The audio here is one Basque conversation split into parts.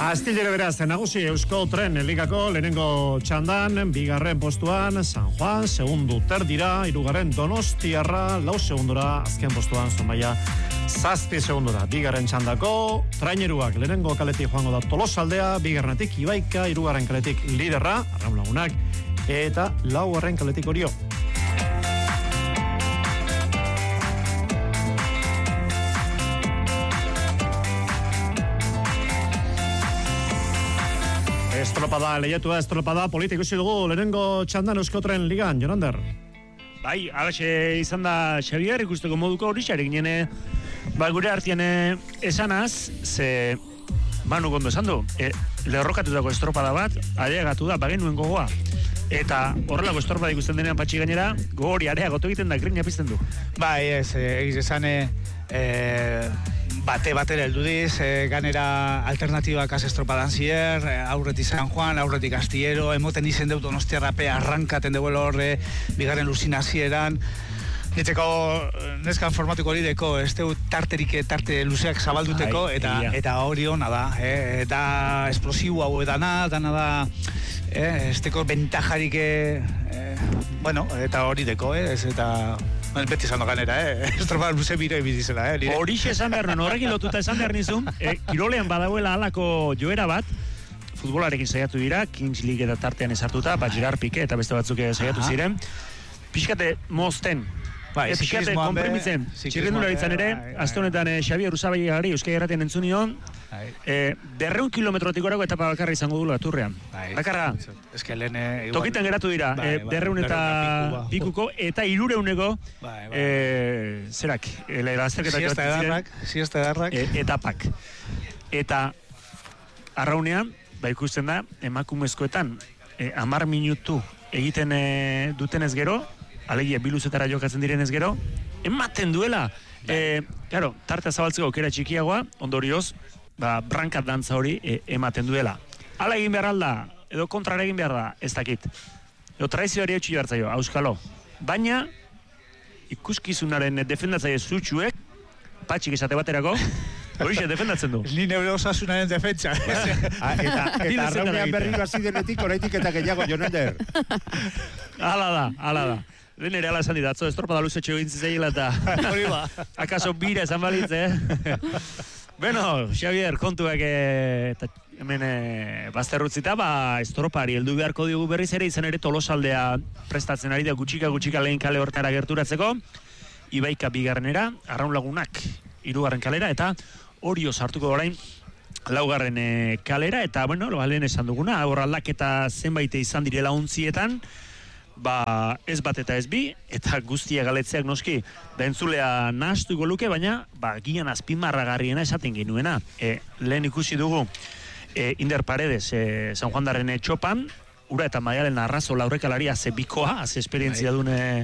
Astillero beraz, nagusi Eusko Tren Ligako lehenengo txandan, bigarren postuan San Juan, segundu terdira, hirugarren Donostiarra, 4 segundura, azken postuan Zumaia 7 segundura. Bigarren txandako traineruak lehenengo kaletik joango da Tolosaldea, bigarrenetik Ibaika, hirugarren kaletik Liderra, Arraun Lagunak, eta 4. kaletik Orio. Estropada, lehiatua estropada, politik usi dugu, lehenengo txandan Eusko Tren Ligan, Jonander. Bai, alaxe izan da Xabier, ikusteko moduko hori xarek nene, gure artean esanaz, ze, Manu gondo esan du, lerrokatutako estropada bat, areagatu da, bagen nuen gogoa. Eta horrelako estropada ikusten denean patxi gainera, gogori areagotu egiten da, grina pizten du. Bai, egiz esan, batera heldudiz, ganera alternatibak az estropadan zier, aurretik San Juan, aurretik Astillero, emoten izen dut Donostiarrape arrankaten deuelo horre, bigarren Luzina zieran, nitzeko neskan formatuko hori deko, ez deu tarte luzeak zabalduteko, eta hori hona da, eta esplosiu hau edana da, ez deko bentajarik, bueno, eta hori deko, eta... beti esan ganera, estropada luze biro ebidizela, Horixe esan behar nuen, horrekin lotuta esan behar nizun, kirolean badagoela halako joera bat, futbolarekin saiatu dira, Kings League eta tartean esartuta, Gerard Piqué eta beste batzuk saiatu ziren, pixkate mozten, pixkate konprimitzen, txirrendula ditzen ere, azte honetan Xabier Usabaigari Euskal Irratian entzunion, 200 kilometrotik orako etapa bakarra izango dula Turrean. Bakarra, tokitan geratu dira, 200 eta pikuko, eta 300eko, zerak, siesta edarrak, etapak. Eta arraunean, ikusten da, emakumezkoetan, 10 minutu egiten dutenez gero, alegia biluzetara jokatzen direnez gero, ematen duela. Claro, tartea zabaltzeko aukera txikiagoa, ondorioz, brankat dantza hori ematen duela. Hala egin behar alda, edo kontrara egin behar da, ez dakit. Edo traizioari eutxi behar zaio, auskalo. Baina, ikuskizunaren defendatzaile zutxuek, patxik esate baterako, horixe defendatzen du. Ni neure osasunaren defentsa. Eta arraunean berriro hasi denetik, oraitik eta gehiago, Jonander. Hala da. Lehen ere ala esan ditatzo, estropada luzetxe egin zizeila eta akaso bira esan balitz, Bueno, Xabier, kontuak hemen bazterrutzita, estropari heldu beharko diogu berriz ere, izan ere Tolosaldea prestatzen ari da gutxika lehen kale hortara gerturatzeko, Ibaika bigarrenera, Arraun Lagunak 3. kalera, eta Orio sartuko orain 4. kalera, eta bueno, lehen esan duguna, hor aldaketa zenbait izan direla ontzietan, ez bat eta ez bi, eta guztia galetzeak noski, da entzulea nahastuko luke, baina gian azpimarragarriena esaten genuena. Lehen ikusi dugu Inder Paredes San Juan darren txopan, ura eta Maialen Arrazo laurrekalaria bikoa, esperientzia dune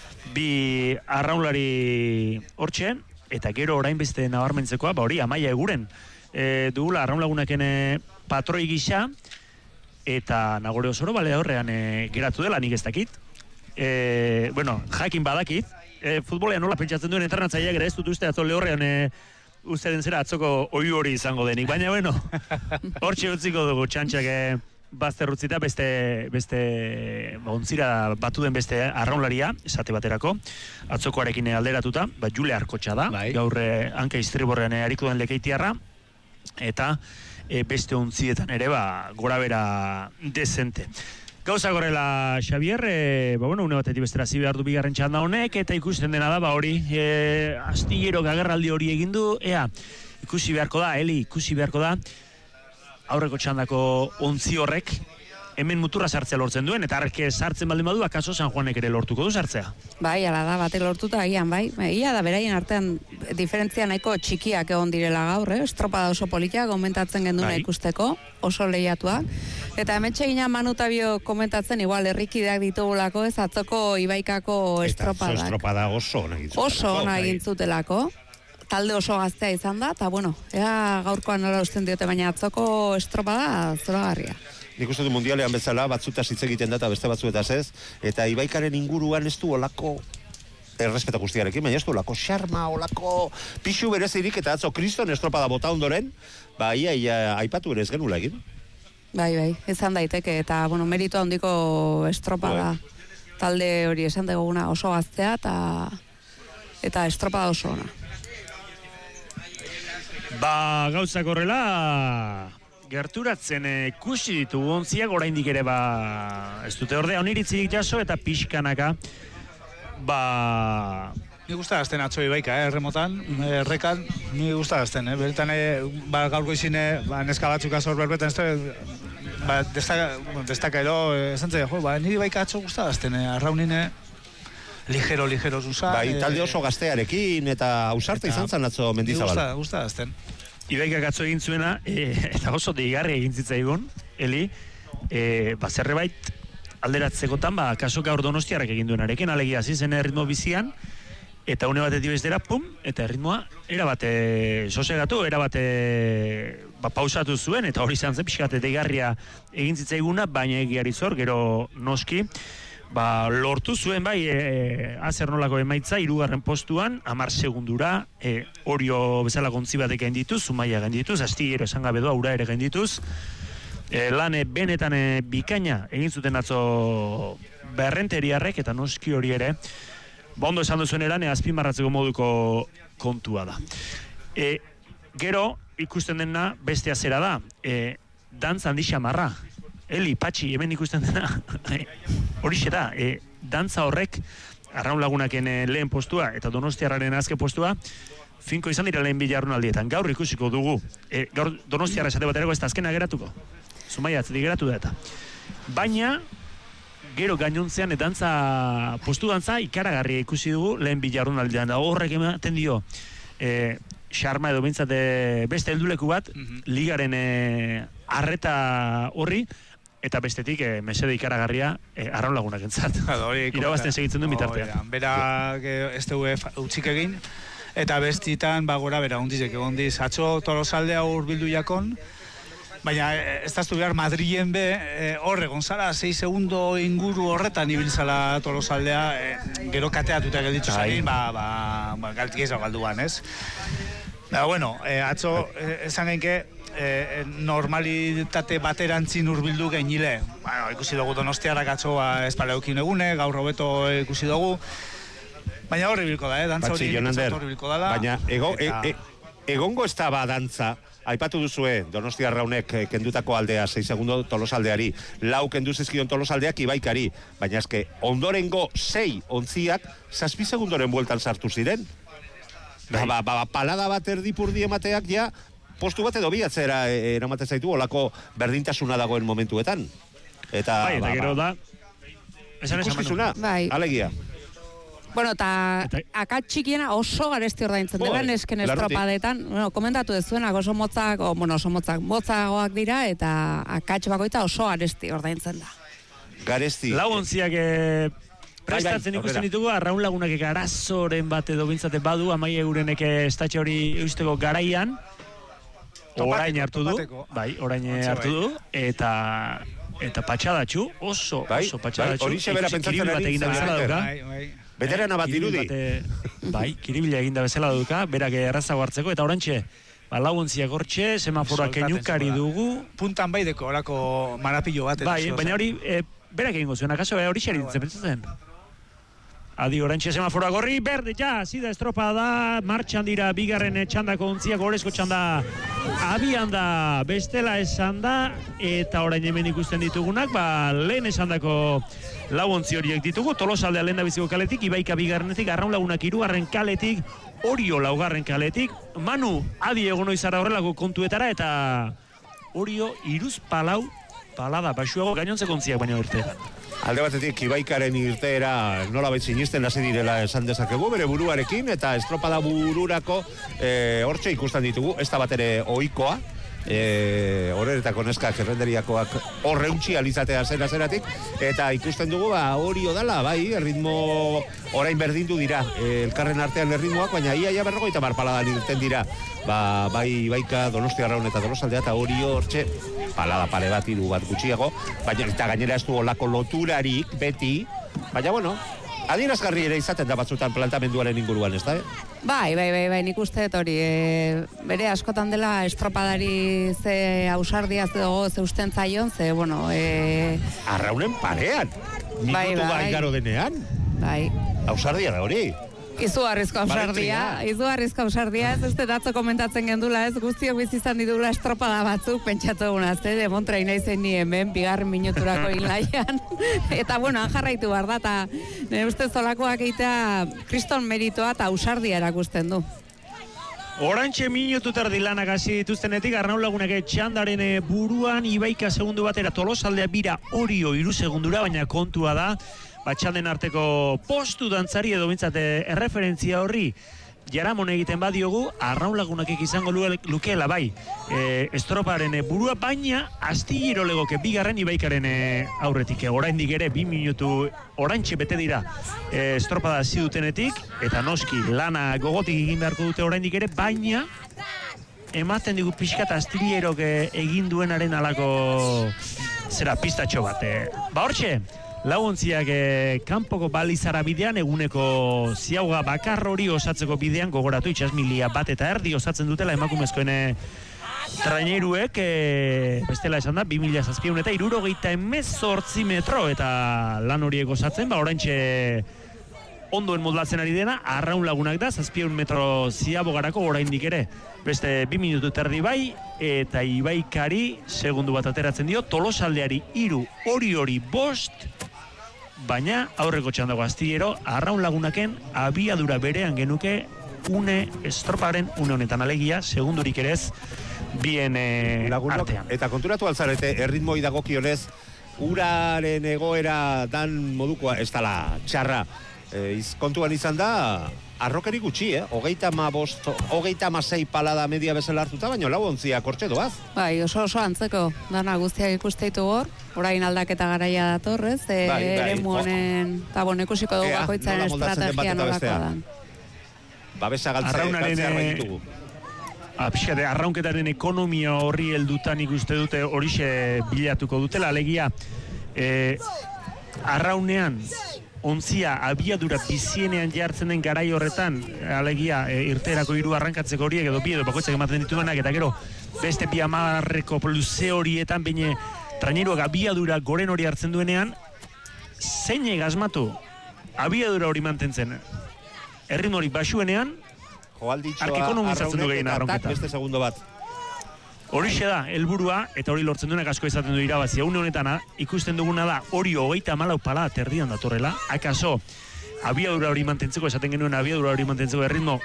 bi arraunlari hortxe, eta gero orain beste nabarmentzekoa, hori Amaia Eguren dugula Arraun Lagunaken patroi gisa, eta Nagore Osoro bale horrean geratu dela, nik ez dakit. Bueno, jakin badakit, futbolean nola pentsatzen duen entrenatzaileak ere ez dut uste atzo lehorrean uste den zera atzoko oiu hori izango denik, baina bueno, hortxe utziko dugu txantxak bazterrutzita beste ontzira batu den beste arraunlaria, esate baterako, atzokoarekin alderatuta, Jule Arkotxa da, gaur hanka iztriborrean hariko den Lekeitiarra, eta beste ontzietan ere, gora bera dezente. Gauza gorela, Xabier, une batetik bestera zi behar du bigarren txanda honek, eta ikusten dena da, hori, Astillero agerraldi hori egindu, ikusi beharko da, aurreko txandako ontzi horrek, hemen muturra sartzea lortzen duen, eta arke sartzen baldin badu, akaso San Juanek ere lortuko du sartzea. Bai, ala da, batek lortuta agian, bai. Ia da, beraien artean diferentzia nahiko txikiak egon direla gaur, estropada oso politia, komentatzen genduna ikusteko, oso lehiatuak. Eta hemetxe gina Manu Tabio komentatzen, igual, herrikideak ditugulako, ez atzoko Ibaikako estropadak. Eta estropada oso ona egintzutelako. Talde oso gaztea izan da, eta bueno, gaurkoan nola usten diote, baina atzoko estropada zoragarria. Nik uste du mundialean bezala, batzutaz hitz egiten da eta beste batzuetaz ez, eta Ibaikaren inguruan ez du olako errespeto guztiarekin, baina ez du lako xarma, olako pixu berezirik, eta atzo kriston estropada bota ondoren, ia aipatu ere ez genula egin. Bai, izan daiteke, eta, bueno, meritu handiko estropada talde hori esan duguna oso gaztea, eta estropada oso ona. Gauzak horrela, gerturatzen ikusi ditugu ontziak oraindik ere ez dute ordea oniritzik jaso eta pixkanaka Ni gusta azten atzo ibaika, erremotan, errekan, ni gusta azten, beretan gaur goizine, neska batzuk azor berbetan, destaka edo, esan zei, niri baika atzo gusta azten, arraunine, ligero zuzan. Talde oso gaztearekin eta ausarte izan zan atzo Mendizabal. Gusta azten. Ibaikak atzo egin zuena, eta oso deigarri egin zitzaigun, Eli, zerbait alderatzekotan, kaso gaur Donostiarrak egin duenarekin, alegia zizen erritmo bizian, eta une batetik bestera, eta erritmoa erabate sosegatu, erabate pausatu zuen, eta hori izan zen pixkate deigarria egin zitzaiguna, baina egiari zor, gero noski, lortu zuen azer nolako emaitza, 3. postuan, 10 segundura, Orio bezala gontzi batek gaindituz, Zumaia gaindituz, Astillero esan gabe doa, ura ere gaindituz, lan benetan bikaina egin zuten atzo berrenteriarrek, eta noski hori ere, ondo esan duzuen eran, azpimarratzeko moduko kontua da. Gero, ikusten dena bestea zera da, dantza handi xamarra. Eli, Patxi, hemen ikusten dena, horixe da, dantza horrek, Arraun Lagunaken lehen postua eta Donostiarraren azken postua, finko izan dira lehen bilarrunaldietan. Gaur ikusiko dugu, gaur Donostiarra esate baterako ez da azkena geratuko. Zumaia atzetik geratu da eta. Baina, gero gainontzean postu dantza ikaragarria ikusi dugu lehen bilarrunaldietan. Da horrek ematen dio, xarma edo bintzate beste helduleku bat, ligaren arreta horri, eta bestetik mesede ikaragarria Arraun Lagunak entzat. Irabazten segitzen duen bitartean. Berak ez dugu utzik egin, eta bestitan gora bera ondizek egondiz. Atzo Tolosaldea urbildu jakon, baina ez daztu behar Madrilen horre gonzala 6 segundo inguru horretan ibiltzala Tolosaldea, gero kateatuta gelditzu zain, galtik ez galduan, ez? Bueno, atzo esan genke, normalitate baterantzin urbildu genile. Ikusi dugu Donostiarrak atzo espaleukin egune, gaur hobeto ikusi dugu. Baina horri bilko da, dantza hori bilko dala. Baina egongo ez da dantza, aipatu duzue Donostiarraunek kendutako aldea 6 segundo Tolosaldeari, 4 kendu zizkion Tolosaldeak Ibaikari, baina eske ondorengo 6 ontziak 7 segundoren bueltan sartu ziren. Palada bat erdipurdi emateak ja postu bat edo biatzera eramaten zaitu olako berdintasuna dagoen momentuetan. Eta gero da ikuskizuna, alegia. Bueno, eta akats txikiena oso garesti ordaintzen dira nesken estropadetan. Bueno, komentatu dezuenak oso motzak, motzagoak dira, eta akats bakoitza oso garesti ordaintzen da. Garesti. Lau ontziak prestatzen ikusten ditugu, Arraun Lagunak arazoren bat edo bintzate badu, Amaia Eurenek estatxe hori eusteko garaian, orain hartu du, eta patxadatxu, oso patxadatxu, kiribil bat eginda bezala duka. Veterana bat irudi. Kiribila eginda bezala duka, berak errazago hartzeko, eta orantxe, lauontziak hortxe, semaforoak kenyukari dugu. Puntan baideko, orako marapillo bat. Baina hori, berak egingo zuen, akaso hori xeri ditzen pentsatzen. Adi orantxe semaforoak horri, berde, zida estropa da, martxan dira, bigarren txandako ontziak, horrezko txanda abian da, bestela esan da, eta orain hemen ikusten ditugunak, lehen esan dako lau ontzi horiek ditugu, Tolosaldea lehen da biziko kaletik, Ibaika bigarrenetik, Arraun Lagunak 3. kaletik, Orio 4. kaletik, Manu, adi egon oizara horrelako kontuetara, eta Orio 3 palada, baxuago gainontzeko ontziak baina urtean. Alde batetik, Ibaikaren irteera nola bait sinisten hasi direla esan dezakegu, bere buruarekin, eta estropada bururako hortxe ikusten ditugu, ez da bat ere ohikoa, horretako neskak errenderiakoak horreuntxi alizatea zeratik, eta ikusten dugu, Orio dala, erritmo orain berdindu dira, elkarren artean erritmoak, baina ia berrogeita paladan irten dira, Ibaika, Donostiarraun eta Tolosaldea, eta Orio hortxe, palada pare bat, 3 bat gutxiago, baina eta gainera ez du olako loturarik beti, baina bueno, adierazgarri ere izaten da batzutan plantamenduaren inguruan, ez da? Bai, nik uste dut hori, bere askotan dela estropadari ze ausardiaz dago ze usten zaion, ze, bueno... Arraunen parean, minutu bai garo denean. Bai. Ausardia da hori. Izugarrizko ausardia, ez uste datzo komentatzen gendula, ez guztiok bizi izan ditugula estropada batzuk, pentsatu egunaz, demontra inaizen ni hemen, bigarren minuturako inlaian, eta bueno, han jarraitu behar da, eta uste zolakoak eitea kriston meritoa eta ausardia erakusten du. Orantxe minutu terdi lanak hasi dituztenetik, Arnaun Lagunak txandaren buruan, Ibaika segundu batera, Tolosaldea bira Orio 3 segundura, baina kontua da, batxalden arteko postu dantzari edo bintzate erreferentzia horri jaramon egiten badiogu, Arnaun Lagunak izango lukeela bai estroparen burua, baina astillero legoke bigarren Ibaikaren aurretik. Oraindik ere 2 minutu orantxe bete dira estropada hasi dutenetik, eta noski lana gogotik egin beharko dute oraindik ere, baina ematen digu pixkat astillerok egin duenaren alako zera pistatxo bat. Hortxe, laguntziak kanpoko balizara bidean, eguneko ziauga bakar hori osatzeko bidean, gogoratu itxasmilia bat eta erdi osatzen dutela emakumezkoen traineruek, bestela esan da, 2007 eta 78 metro eta lan horiek osatzen, oraintxe ondoen modlatzen ari dena, Arraun Lagunak da, 700 metro ziabogarako oraindik ere. Beste 2 minutu terdi bai, eta Ibaikari segundu bat ateratzen dio, Tolosaldeari 3, Oriori 5, baina aurreko txandago astillero, Arraun Lagunaken abiadura berean genuke estroparen une honetan, alegia, segundurik ere ez, bien artean. Eta konturatu altzarete, erritmoi dagokionez, uraren egoera dan modukoa, ez dala txarra, kontuan izan da, arrokeri gutxi, 36 palada media bezala hartuta, baina lau ontziak hortxe doaz. Bai, oso antzeko, dana guztiak ikusteitu hor, orain aldaketa garaia datorrez, eremu honen, eta ikusiko dugu bakoitzaren estrategia nolakoa da. Babesa galtzea baitugu. Pixkate, arraunketaren ekonomia horri heldutan ikuste dute horixe bilatuko dutela, alegia, arraunean, ontzia abiadura bizienean jartzen den garai horretan, alegia irterako 3 arrankatzeko horiek edo bi edo bakoitzak ematen dituenak, eta gero beste 10 luze horietan bine traineruak abiadura goren hori hartzen duenean, zeinek asmatu abiadura hori mantentzen erritmo hori basuenean, arkikonomizatzen du gehien arraunketa. Beste segundo bat. Horixe da, helburua, eta hori lortzen duenak asko izaten du irabazia. Une honetan, ikusten duguna da, hori 34 pala terdian datorrela. Akaso, abiadura hori mantentzeko, esaten genuen abiadura hori mantentzeko erritmo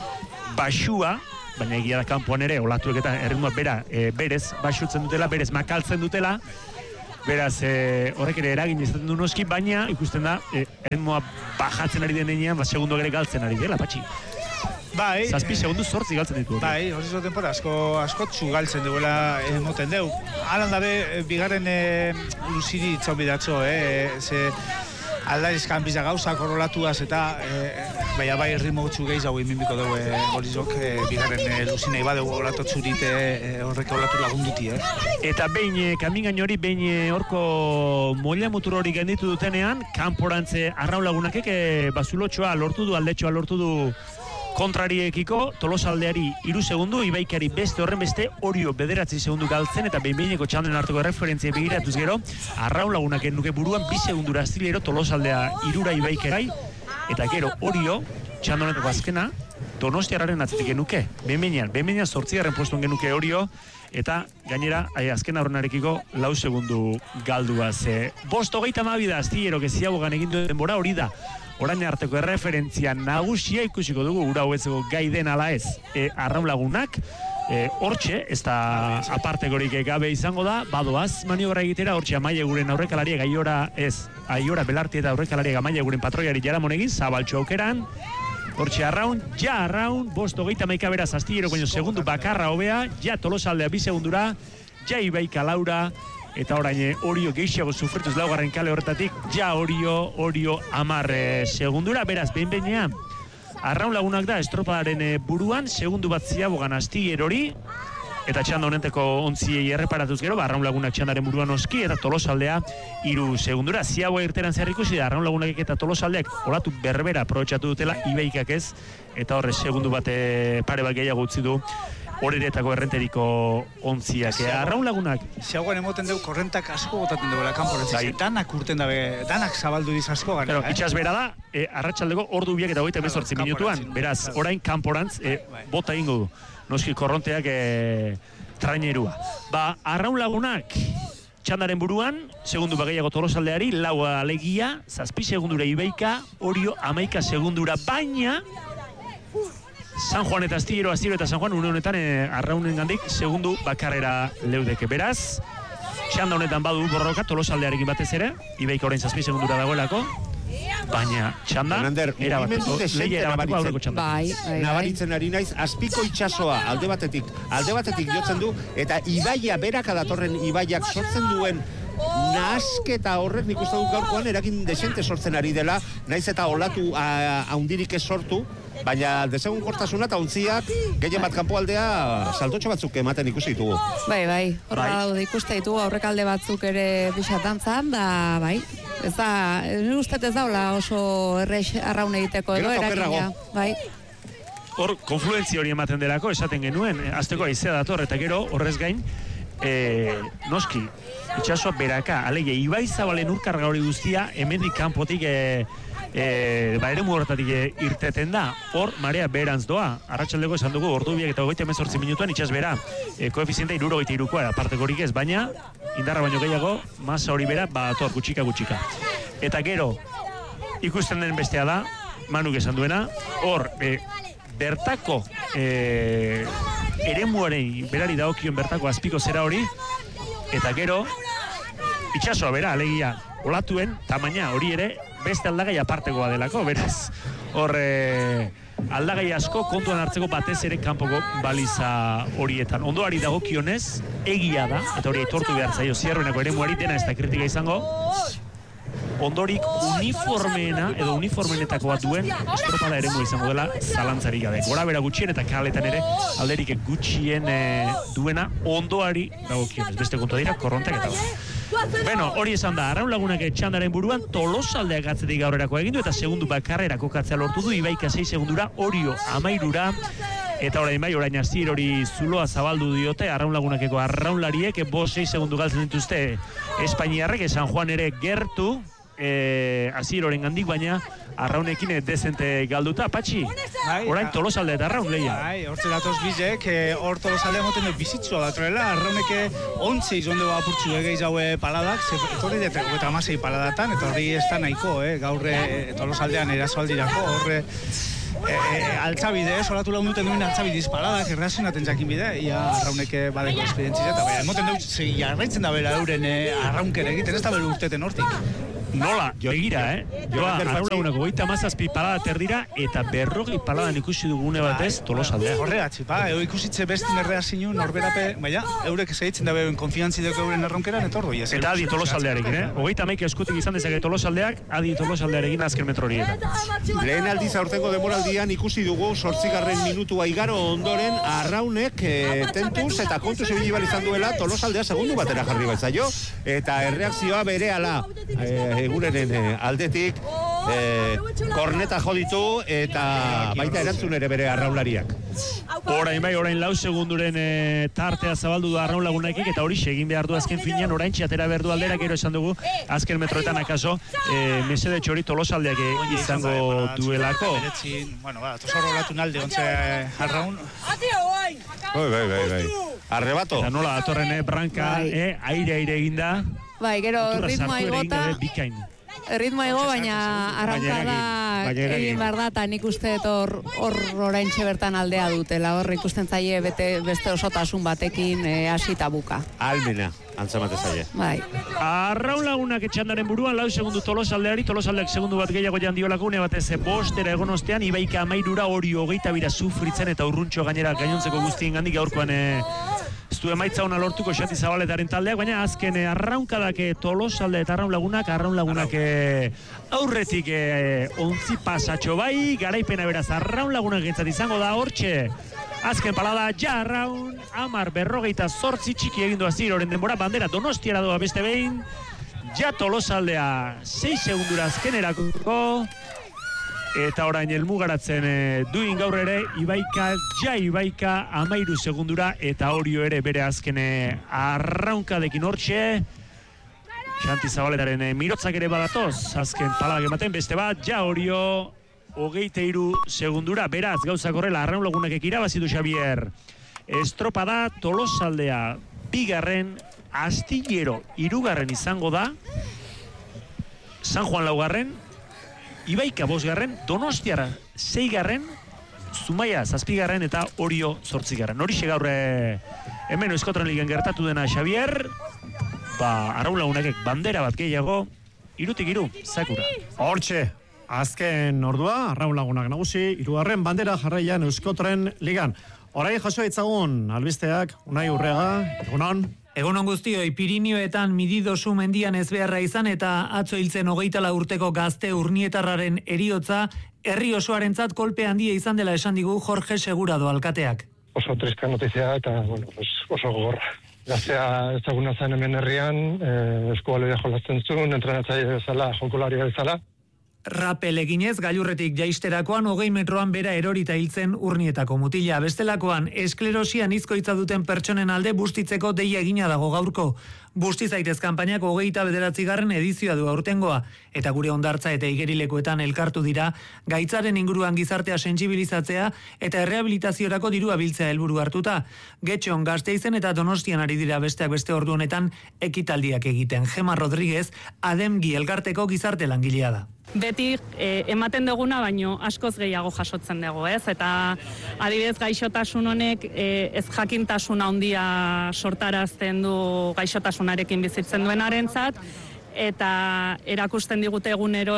basua, baina egia da kanpoan ere, olatuek eta erritmoa berez basutzen dutela, berez makaltzen dutela, beraz horrek ere eragin izaten du noski, baina ikusten da, erritmoa bajatzen ari denean, segundo ere galtzen ari dela, patxi. Bai. 7 segundu 8 galtzen ditu. Bai, hori zo denpora asko galtzen duela moten deu. Alan dabe, bigarren luziri itzau bidatzo, ze aldarizkan biza gauzak horrolatuaz eta bai ritmo gutxu gehiz hau inbinbiko dugu horizok bigarren luzinei badeu horatotzurit horrek holatu lagunduti, Eta behin kamingain hori, behin horko moila mutur hori genditu dutenean, kanporantze Arraun Lagunakek bazulotxoa lortu du, aldetxoa lortu du kontrariekiko, Tolosaldeari 3 segundu, Ibaikari beste horren beste, Orio 9 segundu galtzen, eta behin-behineko txanden arteko referentzia begiratuz gero, Arraun Lagunak nuke buruan 2 segundura astilero, Tolosaldea 3 Ibaikerai, eta gero Orio, txandonetako azkena, Donostiarraren atzetik genuke, behin-behinean 8. postuan genuke Orio, eta gainera, azken aurrenarekiko 4 segundu galduaz. 5:22 da astillero geziagogan egin duen denbora hori da, orain arteko erreferentzia nagusia ikusiko dugu, ura hobetzeko gai den ala ez. Arraun Lagunak, hortxe, ez da apartekorik gabe izango da, badoaz maniobra egitera, hortxe Amaia guren aurrekalariek, Aiora Belarti eta aurrekalariek Amaia guren patroiari jaramon egin, zabaltxo aukeran, hortxe Arraun, 5:21 beraz astillero baino segundu bakarra hobea, Tolosaldea 2 segundura, Ibaika Laura, eta orain Orio gehiago sufrituz laugarren kale horretatik, Orio 10 segundura, beraz behin-behinean Arraun Lagunak da estropadaren buruan, segundu bat ziabogan astiller hori, Eta txanda honenteko ontziei erreparatuz gero, Arraun Lagunak txandaren buruan oski, eta Tolosaldea 3 segundura. Ziagoa irteran zer ikusi da, Arraun Lagunak eta Tolosaldeak olatu berbera aprobetxatu dutela, Ibeikak ez, eta horre segundu bate pare bat gehiago utzi du Oreretako errenteriko ontziak. Arraun Lagunak Ziagoan emoten dugu korrentak asko botaten dugu kanporatzen. Danak urten dabe, danak zabaldu diz asko gara. Itxas bera da, arratsaldeko ordu biak eta 28 minutuan. Beraz, orain kanporantz bota ingo du. Noski korronteak trainerua. Arraun Lagunak txandaren buruan, segundu bagaiago Tolosaldeari, 4 alegia, 7 segundura Ibeika, Orio 11 segundura, baina San Juan eta Astillero eta San Juan une honetan Arraunen gandik segundu bakarrera leudeke. Beraz, txanda honetan badu borroka Tolosaldearekin batez ere, Ibeika orain 7 segundura dagoelako, baina txanda nabaritzen ari naiz, azpiko itxasoa alde batetik jotzen du, eta ibaia berak datorren ibaiak sortzen duen nasketa horrek nik uste dut gaurkoan eragin desente sortzen ari dela, naiz eta olatu haundirik ez sortu, baina desegun kortasuna eta ontziak gehien bat kanpoaldea saltotxo batzuk ematen ikusi ditugu. Bai, horra daude ikuste ditugu aurrekalde batzuk ere pixatantzan, da bai. Ez da, nire uste ez daula oso errex arraun egiteko edo erakina. Bai. Hor, konfluentzia hori ematen delako, esaten genuen, azteko aizea dator, eta gero, horrez gain, noski, itxasoa beraka, alegia, Ibai Zabalen urkarga hori guztia, hemendik kanpotik eremu horretatik irteten da, hor marea beherantz doa, arratsaldeko esan dugu, ordu biak eta 28 minutuan itxas bera, koefizientea 63koa, apartekorik ez, baina indarra baino gehiago, masa hori bera, ator, gutxika. Eta gero, ikusten den bestea da, Manuk esan duena, hor, bertako eremuaren berari dagokion bertako azpiko zera hori, eta gero, itxasoa bera, alegia, olatuen, tamaina hori ere, beste aldagai apartekoa delako, beraz, hor aldagai asko kontuan hartzeko batez ere kanpoko baliza horietan. Ondoari dagokionez, egia da, eta hori aitortu behar zaio Zierroenako eremuari, dena ez da kritika izango, ondorik uniformeena edo uniformenetako bat duen estropada eremu izango dela zalantzarik gabe. Gora bera gutxien eta kaletan ere alderik gutxien duena ondoari dagokionez. Beste kontua dira, korrontak eta Beno, hori esan da, Arraun Lagunak txandaren buruan Tolosaldeak atzetik gaurerako egin du eta segundu bakarrera kokatzea lortu du, Ibaika 6 segundura, Orio 13, eta orain Astier hori zuloa zabaldu diote, Arraun Lagunakeko arraunlariek 5-6 segundu galtzen dituzte Espainiarrek, San Juan ere gertu, Asieroren gandik, baina Arraunekin dezente galduta. Patxi, orain Tolosalde eta Arraun lehia. Hortze datoz bizek, hor Tolosaldea moten dut bizitzua datorela, Arrauneke 11 izonde apurtzu gehiago paladak, etorri dut 36 paladatan, eta hori ez da nahiko, gaur Tolosaldean erasoaldirako, horre altzabide, solatu lagun duten duen altzabidiz paladak, errazionaten jakin bide, ia Arrauneke badeko esperientzia, eta baina emoten dut, jarraitzen da bera euren arraunkere egiten, ez da bera urteten hortik. Nola, begira, Arraun Lagunako 37 palada terdira, eta 40 paladan ikusi dugune batez Tolosaldea. Horregatzi, ikusitze bestin errea zinu, norberape, baina, eurek zeitzen da beuen konfiantzi dugu euren arraunkeran, eta ordu. Eta adi Tolosaldearekin, 31 eskutik izan dezake Tolosaldeak, adi Tolosaldearekin azken metro horietan. Lehen aldiz aurtengo demoraldian ikusi dugu 8. minutua igaro ondoren Arraunek tentuz eta kontuz ibili behar izan duela Tolosaldea segundu batera jarri baitzaio, eta erreakzioa berehala egurenen aldetik korneta joditu eta baita erantzun ere bere arraunlariak. Orain 4 segunduren tartea zabaldu du Arraun Lagunakik, eta hori egin behar du azken finean, orain txatera behar du aldera, gero esan dugu azken metroetan akaso mesede txori Tolosaldeak izango duelako. Bueno, tosorro latu nalde ontze Arraun. Bai. Arrebato. Eta nola datorren branka, aire eginda. Bai, gero ritmoa igota, ritmoa igo, baina arrankada egin behar da, eta nik uste hor oraintxe bertan aldea dutela, hor ikusten zaie beste osotasun batekin hasita buka. Almena, antzamate zaie. Bai. Arraun Lagunak txandaren buruan, 4 segundu Tolosaldeari, Tolosaldeak segundu bat gehiago jandiolako, une batez bostera egon ostean, Ibaika 13, Orio 22 sufritzen, eta urruntxo gainera gainontzeko guztien gandik gaurkoan ez du emaitza ona lortuko Xati Zabaletaren taldeak, baina azken arraunkadak Tolosalde eta Arraun Lagunak aurretik ontzi pasatxo bai, garaipena beraz Arraun Lagunak entzat izango da hortxe. Azken palada, jarraun, 10:48 txiki egindu aziroren denbora, bandera Donostiara doa beste behin, ja Tolosaldea 6 segundura azkenerako, eta orain elmugaratzen duin gaur ere, Ibaika 13 segundura, eta Orio ere bere azkene arraunkadekin hortxe, Xanti Zabaletaren mirotzak ere badatoz, azken palabak ematen, beste bat, ja Orio 23 segundura, beraz, gauzak horrela, arraun lagunak irabazitu Xavier. Estropada Tolosaldea, 2. Astillero, 3. izango da, San Juan 4. Ibaika 5. Donostiara 6. Zumaia 7. eta Orio 8. Horixe gaur hemen Euskotren Ligan gertatu dena Xavier, arraun lagunak bandera bat gehiago, 3-3, Sakura. Hortxe, azken ordua, arraun lagunak nagusi, 3. bandera jarraian Euskotren Ligan. Horai jaso itzagun, albisteak, Unai Urrega, egunon. Egunon guztioi, Pirinioetan Mididosu mendian ezbeharra izan eta atzo hiltzen 24 urteko gazte urnietarraren heriotza, herri osoarentzat kolpe handia izan dela esan digu Jorge Segurado alkateak. Oso triska notizia eta oso gogorra. Gaztea ezaguna zen hemen herrian, eskualea jolasten zuen, entrenatzaile bezala, jokolaria bezala. Rapel eginez, gailurretik jaisterakoan 20 metroan bera erorita hiltzen urnietako mutila. Bestelakoan, esklerosian izkoitza duten pertsonen alde bustitzeko deia egina dago gaurko. Busti zaitez kanpainak 29. edizioa du aurtengoa, eta gure hondartza eta igerilekoetan elkartu dira, gaitzaren inguruan gizartea sentsibilizatzea eta errehabilitaziorako dirua biltzea helburu hartuta. Getxon, Gasteizen eta Donostian ari dira besteak beste ordu honetan ekitaldiak egiten. Gema Rodríguez, Ademgi elkarteko gizarte langilea da. Beti ematen duguna, baino askoz gehiago jasotzen dugu, ez? Eta adibidez gaixotasun honek ez jakintasuna handia sortarazten du gaixotasunarekin bizitzen duenarentzat, eta erakusten digute egunero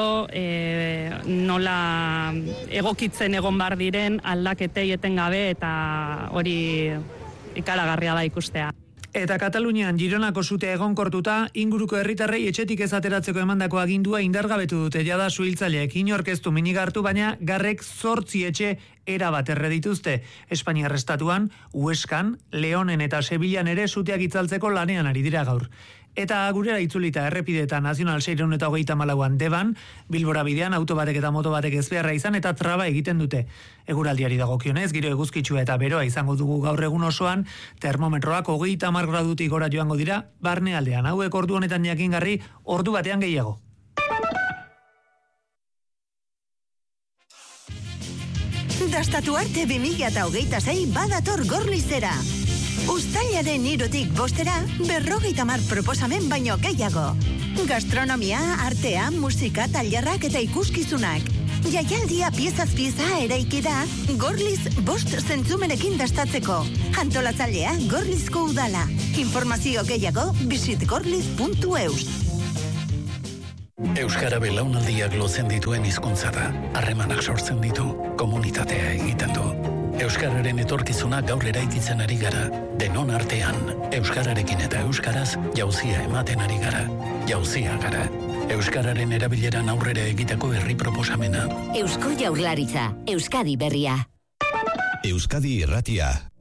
nola egokitzen egon bar diren aldaketei etengabe, eta hori ikaragarria da ikustea. Eta Katalunian Gironako sutea egonkortuta, inguruko herritarrei etxetik ez ateratzeko emandako agindua indargabetu dute jada suhiltzaileek. Inork ez du minigartu, baina garrek 8 etxe erabat erre dituzte. Espainiar estatuan, Hueskan, Leonen eta Sevillan ere suteak itzaltzeko lanean ari dira gaur. Eta gurera itzulita errepideta Nazional 634an Deban, Bilbora bidean auto batek eta moto batek ezbeharra izan eta traba egiten dute. Eguraldiari dagokionez, giro eguzkitsua eta beroa izango dugu gaur egun osoan, termometroak 30 gradutik gora joango dira, barnealdean. Hauek ordu honetan jakingarri, ordu batean gehiago. Dastatu arte 2026 badator Gorlizera. Uztailaren 3-tik 5-era 50 proposamen baino gehiago. Gastronomia, artea, musika, tailerrak eta ikuskizunak. Jaialdia piezaz pieza eraiki da Gorliz 5 zentzumenekin dastatzeko. Antolatzailea Gorlizko udala. Informazio gehiago visit gorliz.eus. Euskara belaunaldiak lotzen dituen hizkuntza da. Harremanak sortzen ditu, komunitatea egiten du. Euskararen etorkizuna gaur eraikitzen ari gara. Denon artean, euskararekin eta euskaraz jauzia ematen ari gara. Jauzia gara. Euskararen erabileran aurrera egiteko herri proposamena. Eusko Jaurlaritza, Euskadi berria. Euskadi Irratia.